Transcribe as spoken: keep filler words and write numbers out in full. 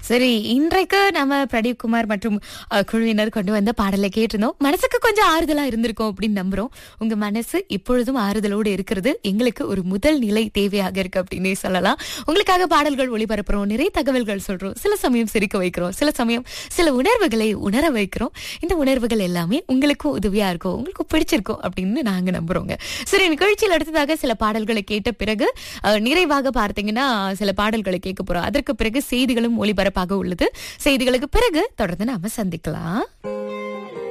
சரி, இன்றைக்கு நம்ம பிரதீப் குமார் மற்றும் அஹ், குழுவினர் கொண்டு வந்த பாடலை கேட்டிருந்தோம். மனசுக்கு கொஞ்சம் ஆறுதலா இருந்திருக்கும் அப்படின்னு நம்புறோம். உங்க மனசு இப்பொழுதும் ஆறுதலோடு இருக்கிறது எங்களுக்கு ஒரு முதல் நிலை தேவையாக இருக்கு அப்படின்னே சொல்லலாம். உங்களுக்காக பாடல்கள் ஒளிபரப்புறோம், நிறைய தகவல்கள் சொல்றோம், சில சமயம் சிரிக்க வைக்கிறோம், சில சமயம் சில உணர்வுகளை உணர வைக்கிறோம். இந்த உணர்வுகள் எல்லாமே உங்களுக்கும் உதவியா இருக்கும், உங்களுக்கு பிடிச்சிருக்கும் அப்படின்னு நாங்க நம்புறோங்க. சரி, நிகழ்ச்சியில் அடுத்ததாக சில பாடல்களை கேட்ட பிறகு அஹ், நிறைவாக பார்த்தீங்கன்னா சில பாடல்களை கேட்க போறோம். அதற்கு பிறகு செய்திகளும் ஒளிபரப்பாக உள்ளது. செய்திகளுக்கு பிறகு தொடர்ந்து நாம சந்திக்கலாம்.